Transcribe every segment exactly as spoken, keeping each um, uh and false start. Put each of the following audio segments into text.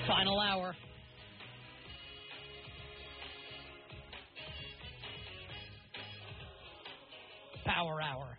Final hour. Power hour.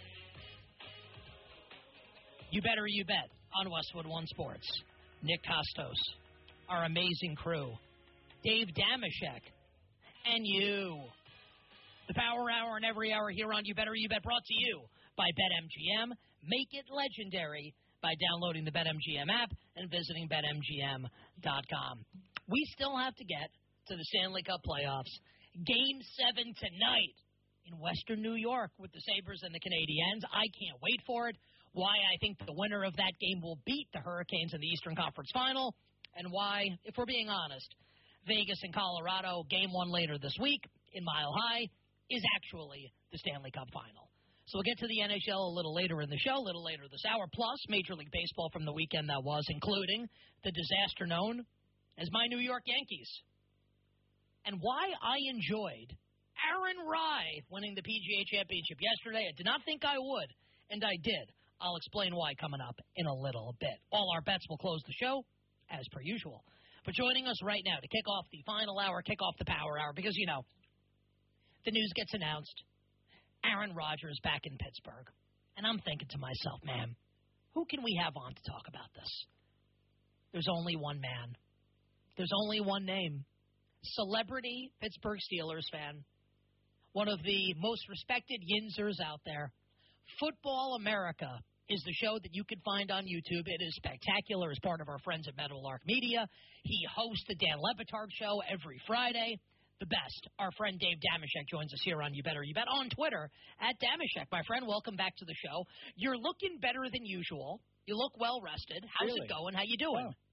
You better you bet on Westwood One Sports. Nick Costos, our amazing crew, Dave Damashek, and you. The Power Hour and every hour here on You Better You Bet, brought to you by BetMGM. Make it legendary by downloading the BetMGM app and visiting Bet M G M dot com. We still have to get to the Stanley Cup playoffs. Game seven tonight in Western New York with the Sabres and the Canadiens. I can't wait for it. Why I think the winner of that game will beat the Hurricanes in the Eastern Conference Final, and why, if we're being honest, Vegas and Colorado, game one later this week in Mile High, is actually the Stanley Cup Final. So we'll get to the N H L a little later in the show, a little later this hour, plus Major League Baseball from the weekend that was, including the disaster known as my New York Yankees. And why I enjoyed Aaron Rai winning the P G A Championship yesterday. I did not think I would, and I did. I'll explain why coming up in a little bit. All our bets will close the show, as per usual. But joining us right now to kick off the final hour, kick off the power hour, because, you know, the news gets announced. Aaron Rodgers back in Pittsburgh. And I'm thinking to myself, man, who can we have on to talk about this? There's only one man. There's only one name. Celebrity Pittsburgh Steelers fan. One of the most respected Yinzers out there. Football America is the show that you can find on YouTube. It is spectacular as part of our friends at Meadowlark Media. He hosts the Dan Le Batard Show every Friday. The best. Our friend Dave Damashek joins us here on You Better You Bet on Twitter at Damashek. My friend, welcome back to the show. You're looking better than usual. You look well rested. How's really? it going? How you doing? Oh.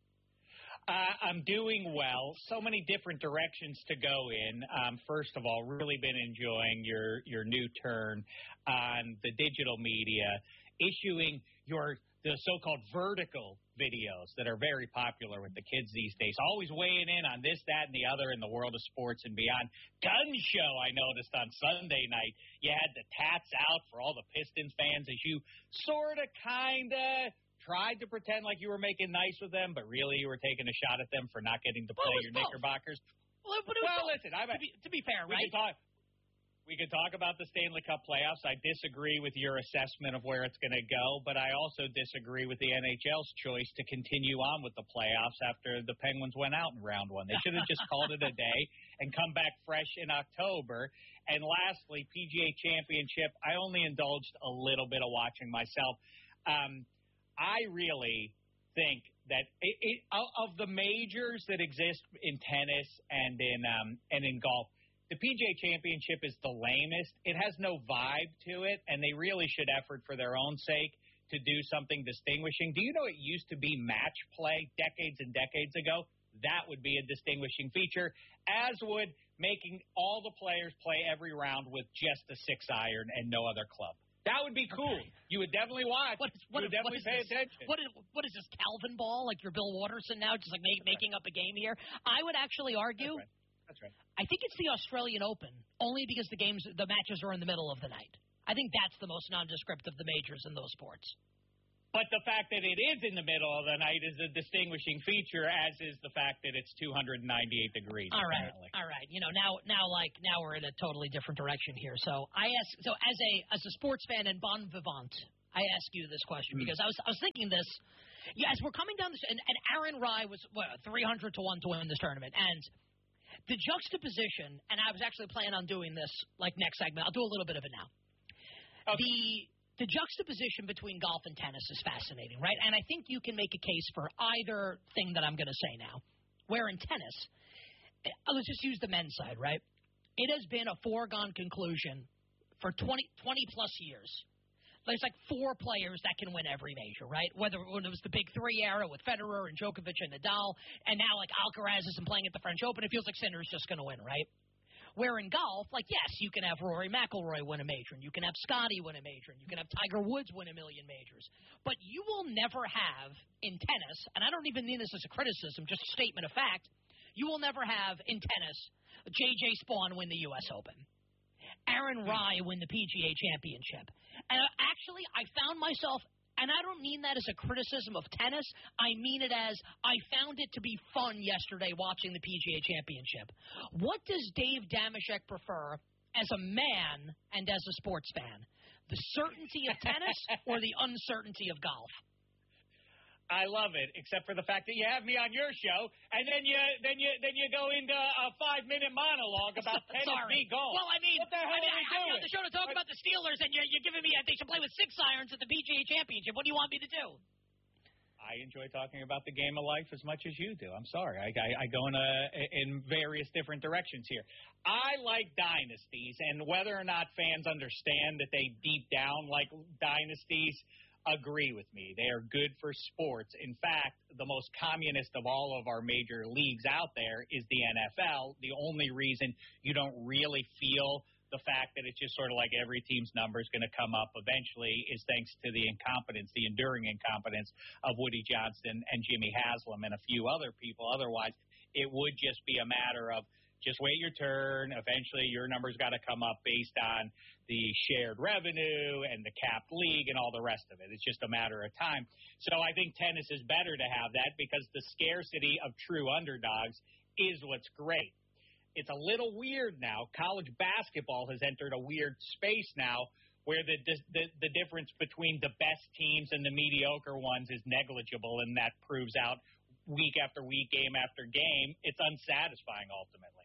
Uh, I'm doing well. So many different directions to go in. Um, first of all, really been enjoying your your new turn on the digital media, issuing your the so-called vertical videos that are very popular with the kids these days. Always weighing in on this, that, and the other in the world of sports and beyond. Gun show, I noticed on Sunday night. You had the tats out for all the Pistons fans as you sort of, kind of tried to pretend like you were making nice with them, but really you were taking a shot at them for not getting to play well, your both. Knickerbockers. Well, but it was well both. listen, I'm to, be, to be fair, we right? Could talk, we could talk about the Stanley Cup playoffs. I disagree with your assessment of where it's going to go, but I also disagree with the N H L's choice to continue on with the playoffs after the Penguins went out in round one. They should have just called it a day and come back fresh in October. And lastly, P G A Championship, I only indulged a little bit of watching myself. Um, I really think that it, it, of the majors that exist in tennis and in um, and in golf, the P G A Championship is the lamest. It has no vibe to it, and they really should effort for their own sake to do something distinguishing. Do you know it used to be match play decades and decades ago? That would be a distinguishing feature, as would making all the players play every round with just a six iron and no other club. That would be cool. Okay. You would definitely watch. What is, what, you would definitely what pay this? attention. What is, what is this, Calvin ball? Like you're Bill Watterson now, just like make, making up a game here? I would actually argue. That's right. That's right. I think it's the Australian Open, only because the games, the matches are in the middle of the night. I think that's the most nondescript of the majors in those sports. But the fact that it is in the middle of the night is a distinguishing feature, as is the fact that it's two hundred ninety-eight degrees. All right, apparently. all right. You know, now, now, like, now we're in a totally different direction here. So I ask, so as a as a sports fan and bon vivant, I ask you this question mm-hmm. because I was I was thinking this. Yes, we're coming down this, and, and Aaron Rai was what three hundred to one to win this tournament, and the juxtaposition. And I was actually planning on doing this like next segment. I'll do a little bit of it now. Okay. The The juxtaposition between golf and tennis is fascinating, right? And I think you can make a case for either thing that I'm going to say now. Where in tennis, let's just use the men's side, right? It has been a foregone conclusion for twenty, twenty plus years. There's like four players that can win every major, right? Whether when it was the big three era with Federer and Djokovic and Nadal, and now like Alcaraz isn't playing at the French Open, it feels like Sinner's just going to win, right? Where in golf, like, yes, you can have Rory McIlroy win a major, and you can have Scotty win a major, and you can have Tiger Woods win a million majors. But you will never have in tennis, and I don't even mean this as a criticism, just a statement of fact, you will never have in tennis J J Spawn win the U S Open, Aaron Rai win the P G A Championship. And actually, I found myself And I don't mean that as a criticism of tennis. I mean it as I found it to be fun yesterday watching the P G A Championship. What does Dave Dameshek prefer as a man and as a sports fan? The certainty of tennis or the uncertainty of golf? I love it, except for the fact that you have me on your show, and then you then you then you go into a five minute monologue about tennis Sorry. v golf. Well, I mean, what the hell I mean, are we I have you doing? on the show to talk what? about the Steelers, and you're, you're giving me they should play with six irons at the P G A Championship. What do you want me to do? I enjoy talking about the game of life as much as you do. I'm sorry, I, I, I go in a, in various different directions here. I like dynasties, and whether or not fans understand that they deep down like dynasties, agree with me. They are good for sports. In fact, the most communist of all of our major leagues out there is the N F L. The only reason you don't really feel the fact that it's just sort of like every team's number is going to come up eventually is thanks to the incompetence, the enduring incompetence of Woody Johnson and Jimmy Haslam and a few other people. Otherwise, it would just be a matter of just wait your turn. Eventually, your number's got to come up based on the shared revenue and the capped league and all the rest of it. It's just a matter of time. So I think tennis is better to have that because the scarcity of true underdogs is what's great. It's a little weird now. College basketball has entered a weird space now where the, the the difference between the best teams and the mediocre ones is negligible, and that proves out week after week, game after game. It's unsatisfying ultimately.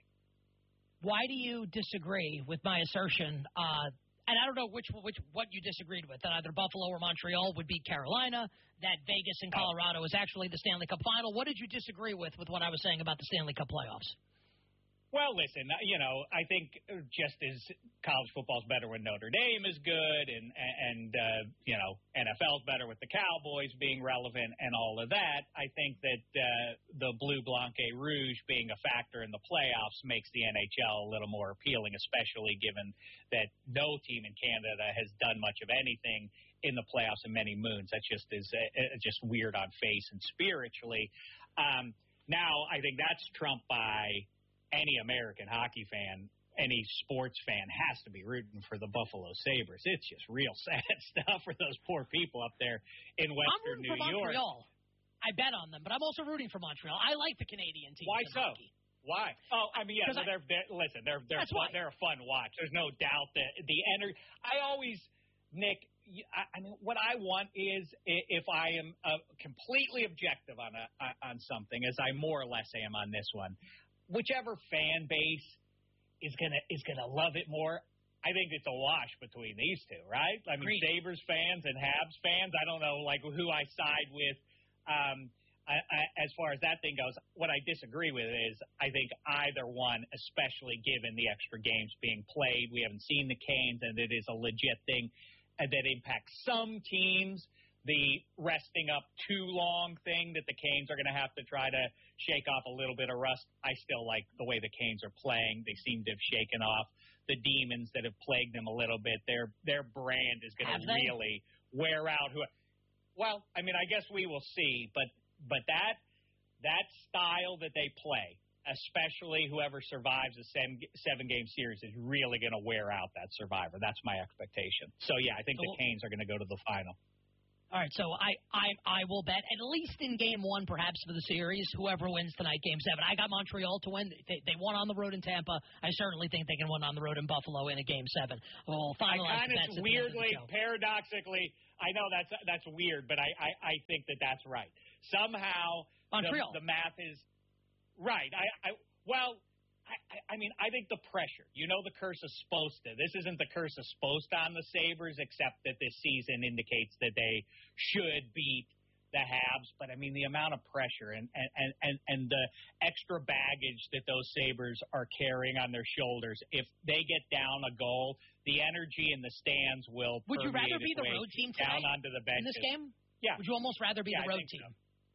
Why do you disagree with my assertion? Uh, and I don't know which which what you disagreed with. That either Buffalo or Montreal would beat Carolina. That Vegas and Colorado is actually the Stanley Cup final. What did you disagree with with what I was saying about the Stanley Cup playoffs? Well, listen, you know, I think just as college football is better when Notre Dame is good and, and uh, you know, N F L is better with the Cowboys being relevant and all of that, I think that uh, the Bleu Blanc et Rouge being a factor in the playoffs makes the N H L a little more appealing, especially given that no team in Canada has done much of anything in the playoffs in many moons. That just is uh, just weird on face and spiritually. Um, now, I think that's trumped by any American hockey fan, any sports fan has to be rooting for the Buffalo Sabres. It's just real sad stuff for those poor people up there in Western New York. I'm rooting for Montreal. I bet on them, but I'm also rooting for Montreal. I like the Canadian team. Why so? Hockey. Why? Oh, I mean, yeah, no, they're, they're listen, they're they're fun, they're a fun watch. There's no doubt that the energy. I always, Nick. I, I mean, what I want is if I am uh, completely objective on a on something, as I more or less am on this one. Whichever fan base is gonna is gonna love it more, I think it's a wash between these two, right? I mean, Agreed. Sabres fans and Habs fans. I don't know, like who I side with. Um, I, I, as far as that thing goes, what I disagree with is I think either one, especially given the extra games being played, we haven't seen the Canes, and it is a legit thing that impacts some teams. The resting up too long thing that the Canes are going to have to try to shake off a little bit of rust. I still like the way the Canes are playing. They seem to have shaken off the demons that have plagued them a little bit. Their their brand is going to really wear out. Who? Well, I mean, I guess we will see. But but that that style that they play, especially whoever survives a seven, seven game series, is really going to wear out that survivor. That's my expectation. So yeah, I think the Canes are going to go to the final. All right, so I, I I will bet at least in game one, perhaps for the series, whoever wins tonight, game seven. I got Montreal to win. They, they won on the road in Tampa. I certainly think they can win on the road in Buffalo in a game seven. We'll finalize I kind of weirdly, paradoxically, I know that's that's weird, but I, I, I think that that's right. Somehow Montreal. The, the math is right. I, I well. I, I mean, I think the pressure, you know, the curse of Sposta. This isn't the curse of Sposta on the Sabres, except that this season indicates that they should beat the Habs. But, I mean, the amount of pressure and, and, and, and the extra baggage that those Sabres are carrying on their shoulders, if they get down a goal, the energy in the stands will Would you rather be its the way road team down tonight onto the benches. in this game? Yeah. Would you almost rather be yeah, the road So. team?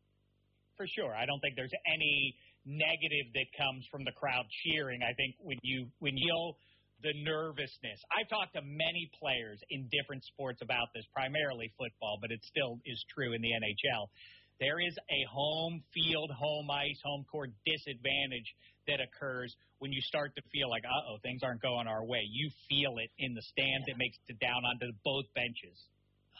For sure. I don't think there's any negative that comes from the crowd cheering. I think when you when you feel the nervousness. I've talked to many players in different sports about this, primarily football, but it still is true in the N H L. There is a home field, home ice, home court disadvantage that occurs when you start to feel like, uh-oh, things aren't going our way. You feel it in the stands. Yeah. It makes it down onto both benches.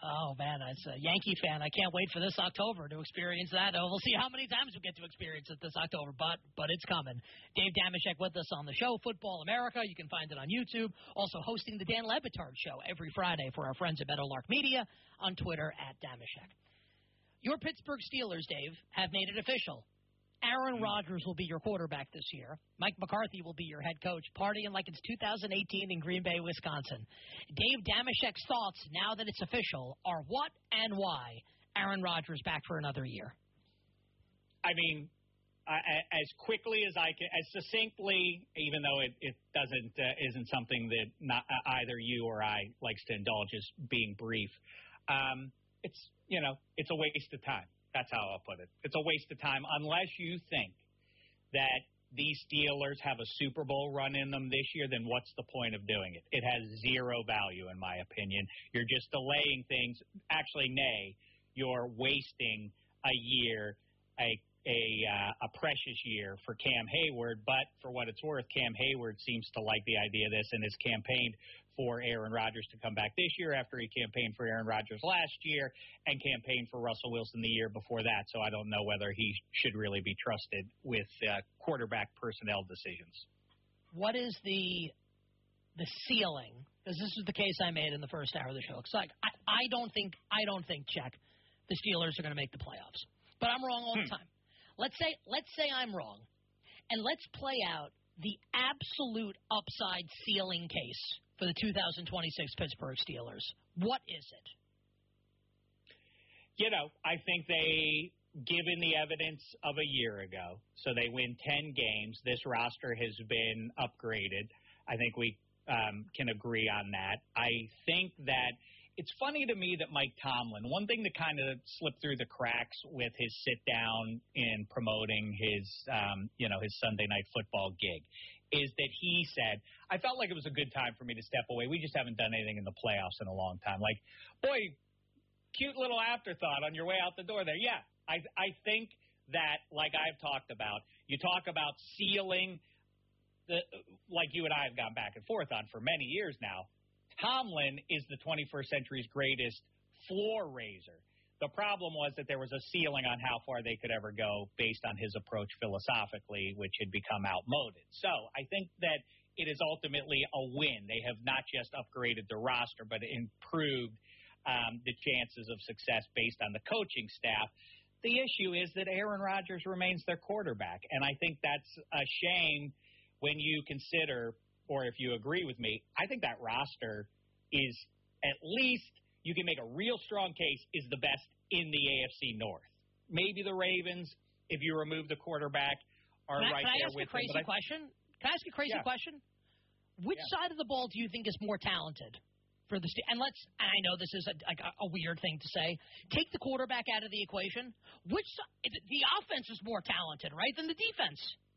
Oh, man, as a Yankee fan, I can't wait for this October to experience that. Oh, we'll see how many times we get to experience it this October, but but it's coming. Dave Dameshek with us on the show, Football America. You can find it on YouTube. Also hosting the Dan Le Batard Show every Friday for our friends at Meadowlark Media, on Twitter at Dameshek. Your Pittsburgh Steelers, Dave, have made it official. Aaron Rodgers will be your quarterback this year. Mike McCarthy will be your head coach, partying like it's two thousand eighteen in Green Bay, Wisconsin. Dave Dameshek's thoughts, now that it's official, are what and why Aaron Rodgers back for another year? I mean, uh, as quickly as I can, as succinctly, even though it, it doesn't uh, isn't something that not, uh, either you or I likes to indulge, as being brief. Um, it's you know, it's a waste of time. That's how I'll put it. It's a waste of time unless you think that these Steelers have a Super Bowl run in them this year, then what's the point of doing it? It has zero value, in my opinion. You're just delaying things. Actually, nay, you're wasting a year, a a, uh, a precious year for Cam Hayward. But for what it's worth, Cam Hayward seems to like the idea of this and has campaigned for Aaron Rodgers to come back this year after he campaigned for Aaron Rodgers last year and campaigned for Russell Wilson the year before that. So I don't know whether he should really be trusted with uh, quarterback personnel decisions. What is the the ceiling? Because this is the case I made in the first hour of the show. It's like I, I don't think I don't think Check the Steelers are going to make the playoffs, but I'm wrong all the hmm. time. Let's say let's say I'm wrong, and let's play out the absolute upside ceiling case for the two thousand twenty-six Pittsburgh Steelers. What is it? You know, I think they, given the evidence of a year ago, so they win ten games. This roster has been upgraded. I think we um, can agree on that. I think that it's funny to me that Mike Tomlin, one thing that kind of slipped through the cracks with his sit down in promoting his, um, you know, his Sunday Night Football gig, is that he said, I felt like it was a good time for me to step away. We just haven't done anything in the playoffs in a long time. Like, boy, cute little afterthought on your way out the door there. Yeah, I, I think that, like I've talked about, you talk about sealing, the, like you and I have gone back and forth on for many years now. Tomlin is the twenty-first century's greatest floor raiser. The problem was that there was a ceiling on how far they could ever go based on his approach philosophically, which had become outmoded. So I think that it is ultimately a win. They have not just upgraded the roster, but improved um, the chances of success based on the coaching staff. The issue is that Aaron Rodgers remains their quarterback, and I think that's a shame when you consider, or if you agree with me, I think that roster is at least, you can make a real strong case, is the best in the A F C North. Maybe the Ravens, if you remove the quarterback, are can I, right can there I ask with a crazy them. question? Can I ask a crazy yeah. question? Which yeah. side of the ball do you think is more talented for the Ste- and let's and I know this is a, a, a weird thing to say. Take the quarterback out of the equation. Which the offense is more talented, right, than the defense?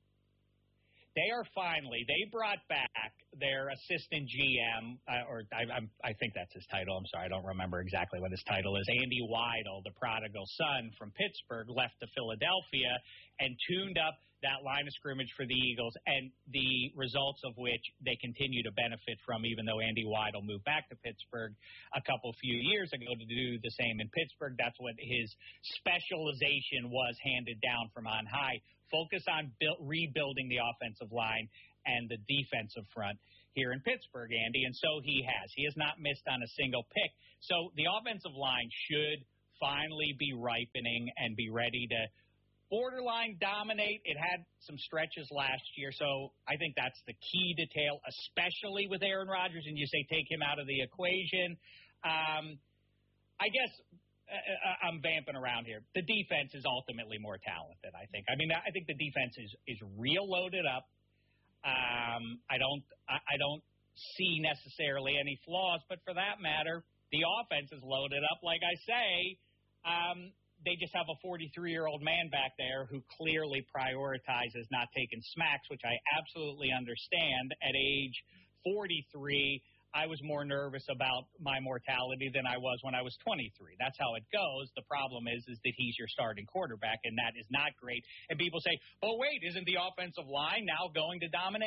They are finally, they brought back their assistant G M, uh, or I, I'm, I think that's his title. I'm sorry, I don't remember exactly what his title is. Andy Weidel, the prodigal son from Pittsburgh, left to Philadelphia and tuned up that line of scrimmage for the Eagles, and the results of which they continue to benefit from, even though Andy Weidel moved back to Pittsburgh a couple few years ago to do the same in Pittsburgh. That's what his specialization was, handed down from on high. Focus on build, rebuilding the offensive line and the defensive front here in Pittsburgh, Andy, and so he has. He has not missed on a single pick. So the offensive line should finally be ripening and be ready to borderline dominate. It had some stretches last year, so I think that's the key detail, especially with Aaron Rodgers, and you say take him out of the equation. Um, I guess uh, I'm vamping around here. The defense is ultimately more talented, I think. I mean, I think the defense is, is real loaded up. Um, I don't I, I don't see necessarily any flaws, but for that matter, the offense is loaded up. Like I say, um, they just have a forty-three-year-old man back there who clearly prioritizes not taking smacks, which I absolutely understand. At age forty-three, I was more nervous about my mortality than I was when I was twenty-three. That's how it goes. The problem is, is that he's your starting quarterback, and that is not great. And people say, oh, wait, isn't the offensive line now going to dominate?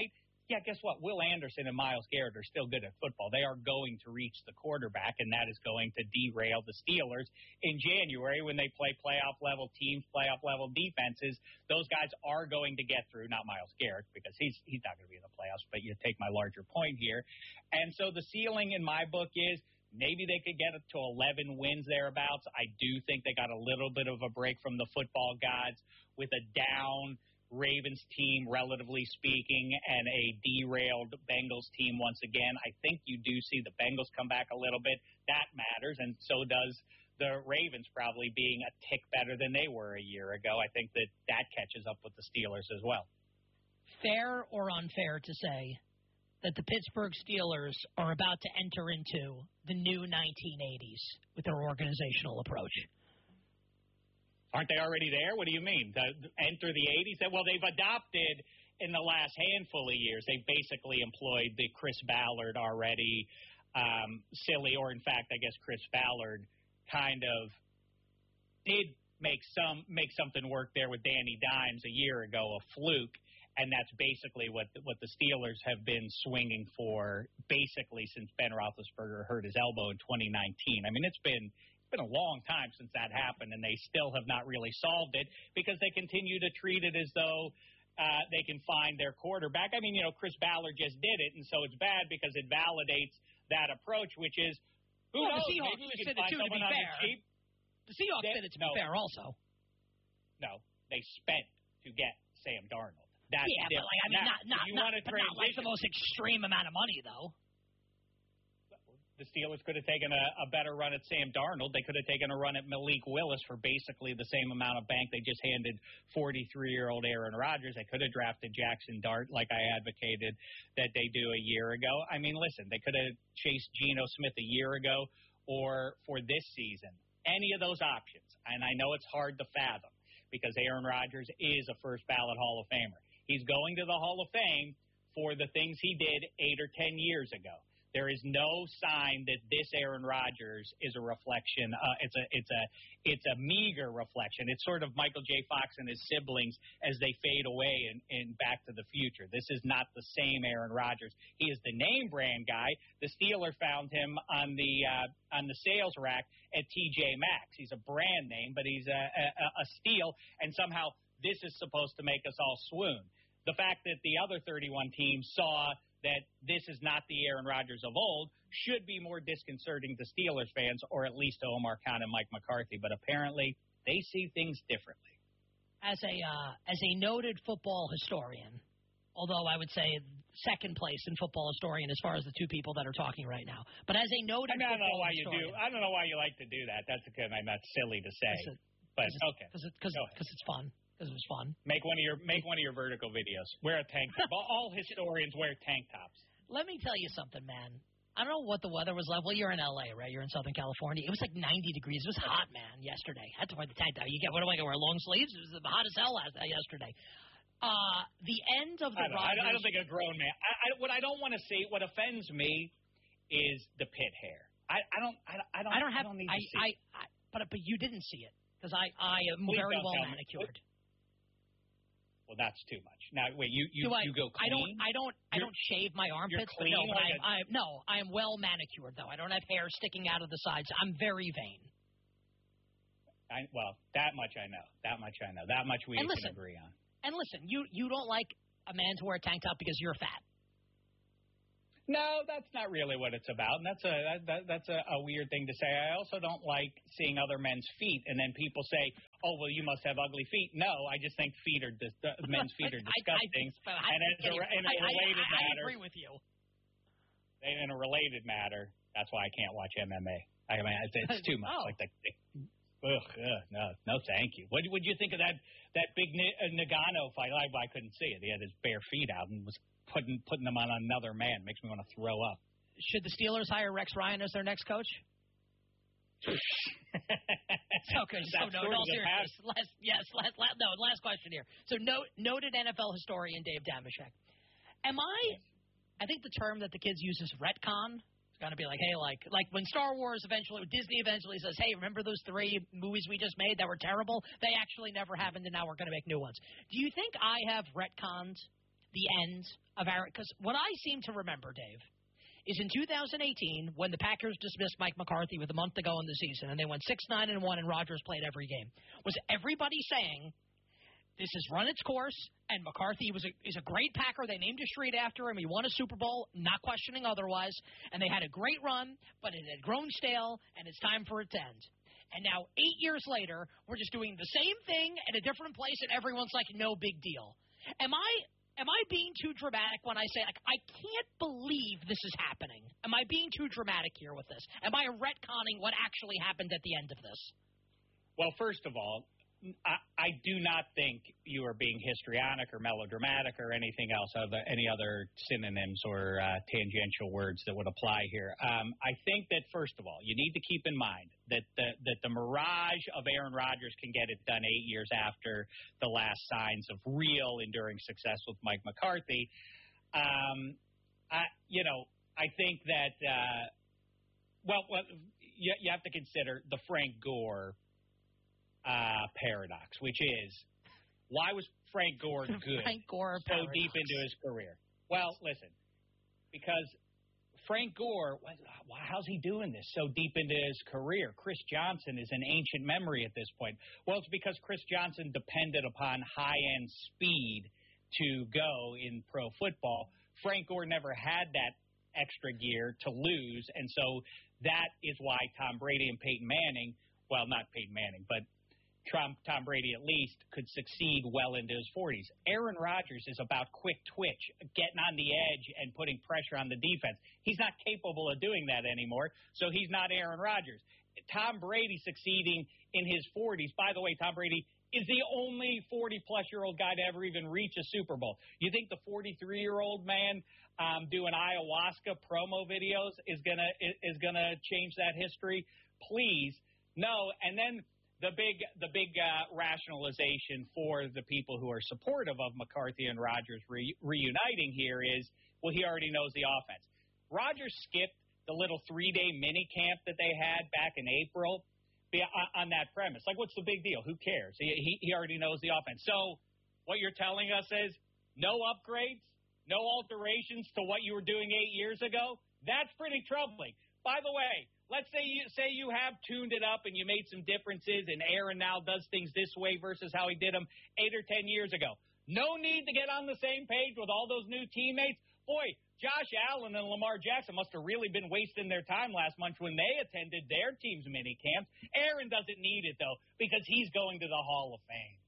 yeah, guess what? Will Anderson and Myles Garrett are still good at football. They are going to reach the quarterback, and that is going to derail the Steelers in January when they play playoff-level teams, playoff-level defenses. Those guys are going to get through, not Myles Garrett, because he's he's not going to be in the playoffs, but you take my larger point here. And so the ceiling in my book is maybe they could get it to eleven wins thereabouts. I do think they got a little bit of a break from the football gods with a down Ravens team, relatively speaking, and a derailed Bengals team once again. I think you do see the Bengals come back a little bit. That matters, and so does the Ravens probably being a tick better than they were a year ago. I think that that catches up with the Steelers as well. Fair or unfair to say that the Pittsburgh Steelers are about to enter into the new nineteen eighties with their organizational approach? Aren't they already there? What do you mean? To enter the eighties? Well, they've adopted in the last handful of years. They basically employed the Chris Ballard already um, silly, or in fact, I guess Chris Ballard kind of did make some make something work there with Danny Dimes a year ago, a fluke, and that's basically what what the Steelers have been swinging for basically since Ben Roethlisberger hurt his elbow in twenty nineteen. I mean, it's been It's been a long time since that happened, and they still have not really solved it because they continue to treat it as though uh, they can find their quarterback. I mean, you know, Chris Ballard just did it, and so it's bad because it validates that approach, which is, who well, knows, the Seahawks maybe we did can it find too, to be someone on fair. the cheap. The Seahawks They, did it to no, be fair also. No, they spent to get Sam Darnold. That's yeah, but like, I mean, now, not, not, you not, want to but not like the most extreme amount of money, though. The Steelers could have taken a, a better run at Sam Darnold. They could have taken a run at Malik Willis for basically the same amount of bank they just handed forty-three-year-old Aaron Rodgers. They could have drafted Jackson Dart like I advocated that they do a year ago. I mean, listen, they could have chased Geno Smith a year ago or for this season. Any of those options. And I know it's hard to fathom because Aaron Rodgers is a first-ballot Hall of Famer. He's going to the Hall of Fame for the things he did eight or ten years ago. There is no sign that this Aaron Rodgers is a reflection. Uh, it's a it's a it's a meager reflection. It's sort of Michael J. Fox and his siblings as they fade away in, in Back to the Future. This is not the same Aaron Rodgers. He is the name brand guy. The Steelers found him on the uh, on the sales rack at T J Maxx. He's a brand name, but he's a, a, a steal. And somehow this is supposed to make us all swoon. The fact that the other thirty-one teams saw that this is not the Aaron Rodgers of old should be more disconcerting to Steelers fans, or at least to Omar Khan and Mike McCarthy. But apparently they see things differently. As a uh, as a noted football historian, although I would say second place in football historian as far as the two people that are talking right now, but as a noted I, mean, I don't know why historian, you do. I don't know why you like to do that. That's okay. I mean, that's silly to say, it, but it's, okay. Because it, it's fun. Because it was fun. Make one of your make one of your vertical videos. Wear a tank top. All historians wear tank tops. Let me tell you something, man. I don't know what the weather was like. Well, you're in L A, right? You're in Southern California. It was like ninety degrees. It was hot, man, yesterday. I had to wear the tank top. You get what am I going to wear? Long sleeves? It was hot as hell last, uh, yesterday. Uh, the end of the I don't, Rodgers. I don't think a grown man. I, I, what I don't want to see, what offends me, is the pit hair. I, I don't. I, I don't. I don't have. I don't need I, to see I, it. I, but but you didn't see it because I I am Please very don't well tell me. manicured. Well, that's too much. Now, wait, you you, Do I, you go clean? I don't. I don't. I You're- don't shave my armpits. clean but no, but like I, I no. I am well manicured though. I don't have hair sticking out of the sides. I'm very vain. I, well, that much I know. That much I know. That much we And can listen, agree on. And listen, you you don't like a man to wear a tank top because you're fat. No, that's not really what it's about, and that's a that, that, that's a, a weird thing to say. I also don't like seeing other men's feet, and then people say, "Oh, well, you must have ugly feet." No, I just think feet are dis- uh, men's feet are disgusting. I, I, I, and as a, in a I, related I, I, matter, I agree with you. in a related matter, that's why I can't watch M M A. I mean, it's, it's too much. Oh. Like the, the ugh, ugh, no, no, thank you. What would you think of that that big N- uh, Nagano fight? I, I couldn't see it. He had his bare feet out and was putting putting them on another man. Makes me want to throw up. Should the Steelers hire Rex Ryan as their next coach? Okay, so That's no, sort in all of the seriousness, last, yes, last, last, no, last question here. So no, noted N F L historian Dave Dameshek. Am I, I think the term that the kids use is retcon. It's going to be like, hey, like like when Star Wars eventually, Disney eventually says, hey, remember those three movies we just made that were terrible? They actually never happened, and now we're going to make new ones. Do you think I have retconned the end of Aaron? Because what I seem to remember, Dave, is in two thousand eighteen when the Packers dismissed Mike McCarthy with a month to go in the season, and they went six nine and one, and Rodgers played every game. Was everybody saying this has run its course, and McCarthy was a, is a great Packer? They named a street after him. He won a Super Bowl, not questioning otherwise, and they had a great run, but it had grown stale, and it's time for it to end. And now, eight years later, we're just doing the same thing at a different place, and everyone's like, no big deal. Am I am I being too dramatic when I say, like, I can't believe this is happening? Am I being too dramatic here with this? Am I retconning what actually happened at the end of this? Well, first of all, I, I do not think you are being histrionic or melodramatic or anything else, other, any other synonyms or uh, tangential words that would apply here. Um, I think that, first of all, you need to keep in mind that the, that the mirage of Aaron Rodgers can get it done eight years after the last signs of real enduring success with Mike McCarthy. Um, I, you know, I think that, uh, well, well you, you have to consider the Frank Gore Uh, paradox, which is, why was Frank Gore good Frank Gore so paradox. deep into his career? Well, listen, because Frank Gore, how's he doing this so deep into his career? Chris Johnson is an ancient memory at this point. Well, it's because Chris Johnson depended upon high-end speed to go in pro football. Frank Gore never had that extra gear to lose, and so that is why Tom Brady and Peyton Manning, well, not Peyton Manning, but Tom, Tom Brady at least, could succeed well into his forties. Aaron Rodgers is about quick twitch, getting on the edge and putting pressure on the defense. He's not capable of doing that anymore, so he's not Aaron Rodgers. Tom Brady succeeding in his forties. By the way, Tom Brady is the only forty-plus-year-old guy to ever even reach a Super Bowl. You think the forty-three-year-old man um, doing ayahuasca promo videos is gonna is gonna change that history? Please, no. And then The big the big uh, rationalization for the people who are supportive of McCarthy and Rodgers re- reuniting here is, well, he already knows the offense. Rodgers skipped the little three-day mini camp that they had back in April on that premise. Like, what's the big deal? Who cares? He, he, he already knows the offense. So what you're telling us is no upgrades, no alterations to what you were doing eight years ago? That's pretty troubling. By the way, let's say you say you have tuned it up and you made some differences, and Aaron now does things this way versus how he did them eight or ten years ago. No need to get on the same page with all those new teammates. Boy, Josh Allen and Lamar Jackson must have really been wasting their time last month when they attended their team's mini camps. Aaron doesn't need it, though, because he's going to the Hall of Fame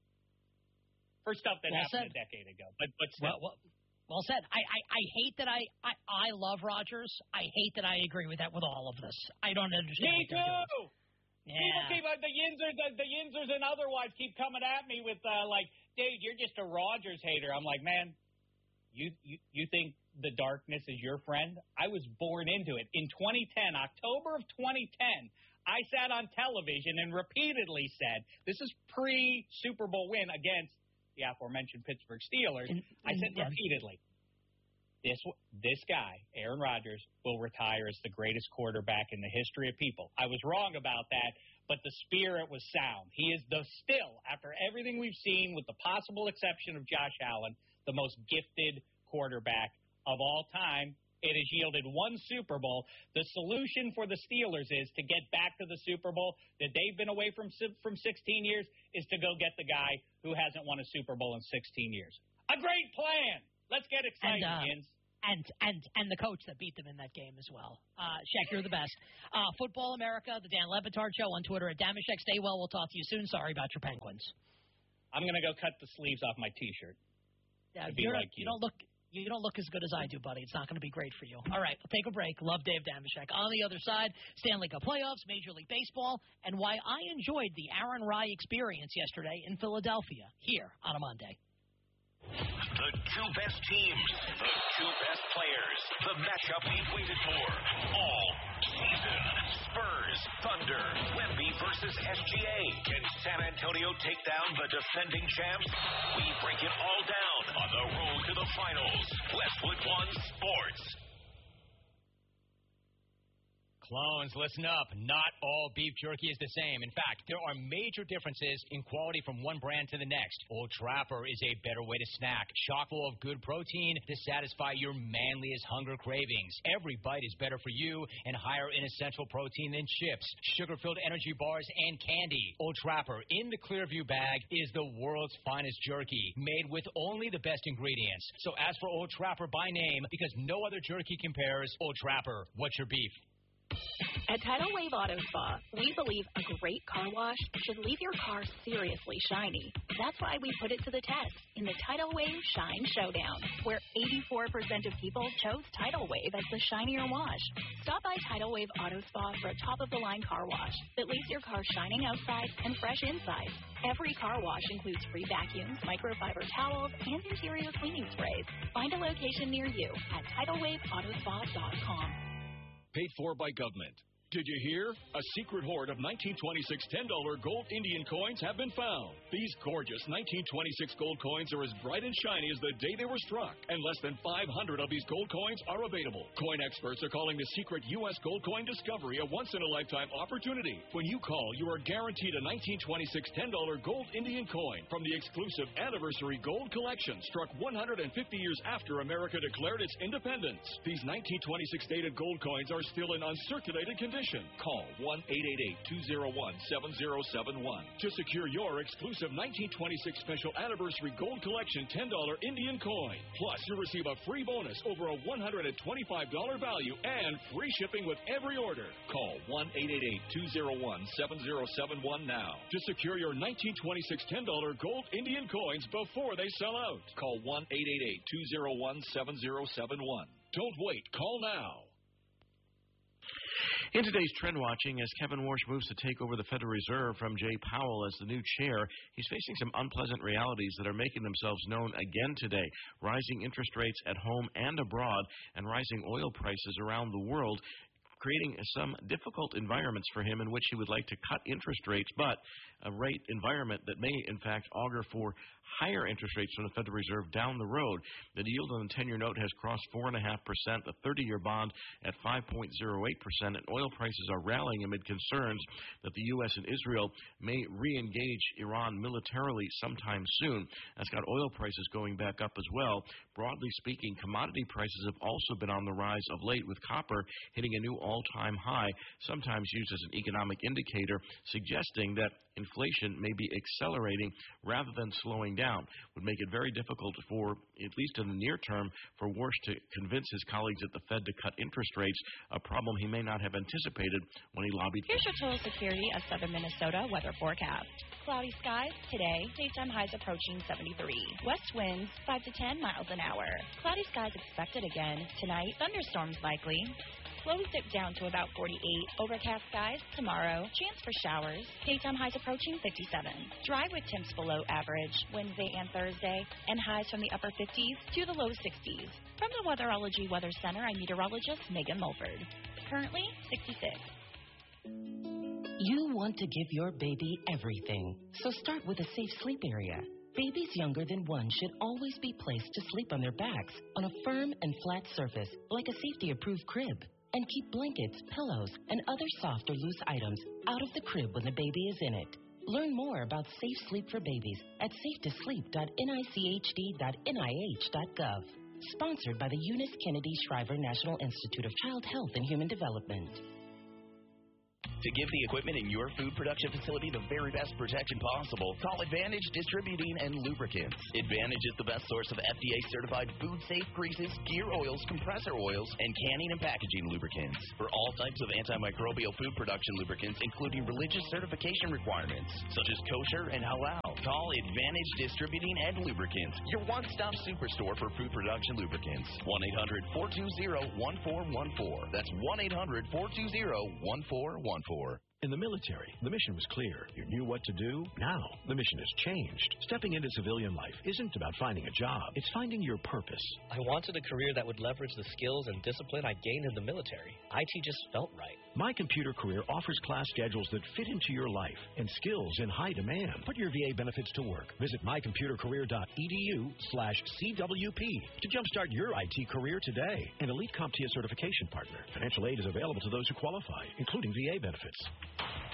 for stuff that well happened said. a decade ago. But but still. Well, well, Well said. I, I, I hate that I, I I love Rodgers. I hate that I agree with that with all of this. I don't understand. Me too. Yeah. People keep uh, the Yinzers, the, the Yinzers and otherwise keep coming at me with uh, like, Dave, you're just a Rodgers hater. I'm like, man, you, you you think the darkness is your friend? I was born into it. In twenty ten, October of twenty ten, I sat on television and repeatedly said, this is pre-Super Bowl win against the aforementioned Pittsburgh Steelers. And, I said and, repeatedly, this this guy, Aaron Rodgers, will retire as the greatest quarterback in the history of people. I was wrong about that, but the spirit was sound. He is the still, after everything we've seen, with the possible exception of Josh Allen, the most gifted quarterback of all time. It has yielded one Super Bowl. The solution for the Steelers is to get back to the Super Bowl that they've been away from from sixteen years is to go get the guy who hasn't won a Super Bowl in sixteen years. A great plan. Let's get excited, and, uh, Yins. And, and, and the coach that beat them in that game as well. Uh, Shaq, you're the best. Uh, Football America, the Dan Le Batard Show on Twitter at Damashek. Stay well. We'll talk to you soon. Sorry about your Penguins. I'm going to go cut the sleeves off my T-shirt. Yeah, to be like you. you don't look you don't look as good as I do, buddy. It's not going to be great for you. All right, we'll take a break. Love Dave Damashek. On the other side, Stanley Cup playoffs, Major League Baseball, and why I enjoyed the Aaron Rye experience yesterday in Philadelphia here on a Monday. The two best teams, the two best players, the matchup we've waited for all season. Spurs, Thunder, Wemby versus S G A. Can San Antonio take down the defending champs? We break it all down on the road to the finals. Westwood One Sports. Clones, listen up. Not all beef jerky is the same. In fact, there are major differences in quality from one brand to the next. Old Trapper is a better way to snack, chock full of good protein to satisfy your manliest hunger cravings. Every bite is better for you and higher in essential protein than chips, sugar-filled energy bars, and candy. Old Trapper in the Clearview bag is the world's finest jerky, made with only the best ingredients. So ask for Old Trapper by name because no other jerky compares. Old Trapper, what's your beef? At Tidal Wave Auto Spa, we believe a great car wash should leave your car seriously shiny. That's why we put it to the test in the Tidal Wave Shine Showdown, where eighty-four percent of people chose Tidal Wave as the shinier wash. Stop by Tidal Wave Auto Spa for a top-of-the-line car wash that leaves your car shining outside and fresh inside. Every car wash includes free vacuums, microfiber towels, and interior cleaning sprays. Find a location near you at tidal wave auto spa dot com. Paid for by government. Did you hear? A secret hoard of nineteen twenty-six ten dollar gold Indian coins have been found. These gorgeous nineteen twenty-six gold coins are as bright and shiny as the day they were struck, and less than five hundred of these gold coins are available. Coin experts are calling the secret U S gold coin discovery a once-in-a-lifetime opportunity. When you call, you are guaranteed a nineteen twenty-six ten dollar gold Indian coin from the exclusive Anniversary Gold Collection, struck one hundred fifty years after America declared its independence. These nineteen twenty-six dated gold coins are still in uncirculated condition. Call one eight eight eight, two zero one, seven zero seven one to secure your exclusive nineteen twenty-six Special Anniversary Gold Collection ten dollar Indian coin. Plus, you'll receive a free bonus over a one hundred twenty-five dollar value and free shipping with every order. Call one eight eight eight, two zero one, seven zero seven one now to secure your nineteen twenty-six ten dollar gold Indian coins before they sell out. Call one eight eight eight, two zero one, seven zero seven one. Don't wait. Call now. In today's trend watching, as Kevin Warsh moves to take over the Federal Reserve from Jay Powell as the new chair, he's facing some unpleasant realities that are making themselves known again today. Rising interest rates at home and abroad, and rising oil prices around the world, creating some difficult environments for him in which he would like to cut interest rates, but a rate environment that may, in fact, augur for higher interest rates from the Federal Reserve down the road. The yield on the ten-year note has crossed four point five percent, the thirty-year bond at five point zero eight percent, and oil prices are rallying amid concerns that the U S and Israel may re-engage Iran militarily sometime soon. That's got oil prices going back up as well. Broadly speaking, commodity prices have also been on the rise of late, with copper hitting a new all-time high, sometimes used as an economic indicator, suggesting that inflation may be accelerating rather than slowing down. Would make it very difficult for, at least in the near term, for Warsh to convince his colleagues at the Fed to cut interest rates, a problem he may not have anticipated when he lobbied. Here's your total security of Southern Minnesota weather forecast. Cloudy skies today, daytime highs approaching seventy-three. West winds five to ten miles an hour. Cloudy skies expected again tonight. Thunderstorms likely. Lows dip down to about forty-eight. Overcast skies tomorrow. Chance for showers. Daytime highs approaching fifty-seven. Dry with temps below average Wednesday and Thursday, and highs from the upper fifties to the low sixties. From the Weatherology Weather Center, I'm meteorologist Megan Mulford. Currently sixty-six. You want to give your baby everything, so start with a safe sleep area. Babies younger than one should always be placed to sleep on their backs on a firm and flat surface, like a safety-approved crib. And keep blankets, pillows, and other soft or loose items out of the crib when the baby is in it. Learn more about safe sleep for babies at safe to sleep dot N I C H D dot N I H dot gov. Sponsored by the Eunice Kennedy Shriver National Institute of Child Health and Human Development. To give the equipment in your food production facility the very best protection possible, call Advantage Distributing and Lubricants. Advantage is the best source of F D A-certified food-safe greases, gear oils, compressor oils, and canning and packaging lubricants. For all types of antimicrobial food production lubricants, including religious certification requirements, such as kosher and halal, call Advantage Distributing and Lubricants, your one-stop superstore for food production lubricants. one eight hundred, four two zero, one four one four. That's one eight hundred, four two zero, one four one four. In the military, the mission was clear. You knew what to do. Now, the mission has changed. Stepping into civilian life isn't about finding a job. It's finding your purpose. I wanted a career that would leverage the skills and discipline I gained in the military. I T just felt right. My Computer Career offers class schedules that fit into your life and skills in high demand. Put your V A benefits to work. Visit mycomputercareer.edu slash CWP to jumpstart your I T career today. An elite CompTIA certification partner. Financial aid is available to those who qualify, including V A benefits.